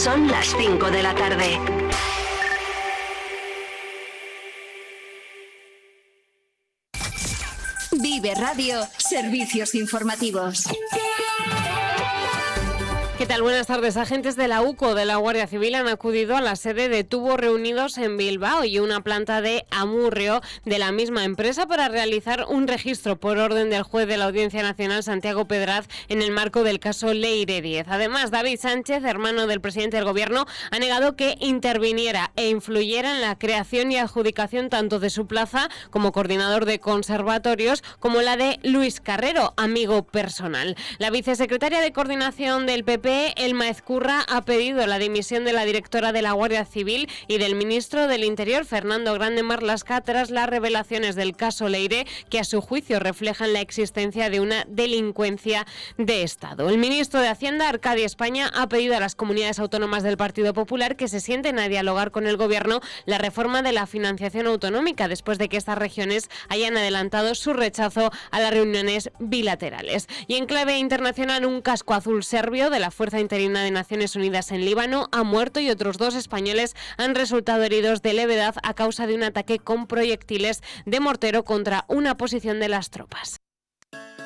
Son las 5 de la tarde. Vive Radio, servicios informativos. ¿Qué tal? Buenas tardes. Agentes de la UCO de la Guardia Civil han acudido a la sede de Tubos Reunidos en Bilbao y una planta de Amurrio de la misma empresa para realizar un registro por orden del juez de la Audiencia Nacional Santiago Pedraz en el marco del caso Leire 10. Además, David Sánchez, hermano del presidente del Gobierno, ha negado que interviniera e influyera en la creación y adjudicación tanto de su plaza como coordinador de conservatorios como la de Luis Carrero, amigo personal. La vicesecretaria de Coordinación del PP, Elma Ezcurra, ha pedido la dimisión de la directora de la Guardia Civil y del ministro del Interior, Fernando Grande Marlaska, tras las revelaciones del caso Leire, que a su juicio reflejan la existencia de una delincuencia de Estado. El ministro de Hacienda, Arcadio España, ha pedido a las comunidades autónomas del Partido Popular que se sienten a dialogar con el Gobierno la reforma de la financiación autonómica, después de que estas regiones hayan adelantado su rechazo a las reuniones bilaterales. Y en clave internacional, un casco azul serbio de la Fuerza Interina de Naciones Unidas en Líbano ha muerto y otros 2 españoles han resultado heridos de levedad a causa de un ataque con proyectiles de mortero contra una posición de las tropas.